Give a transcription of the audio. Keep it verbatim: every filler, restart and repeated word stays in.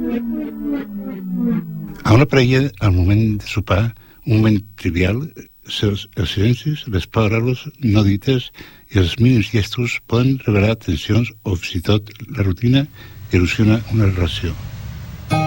A una parella, al moment de sopar, un moment trivial, els, els silencis, les paraules no dites i els mínims gestos poden revelar tensions o fins i tot la rutina erosiona una relació.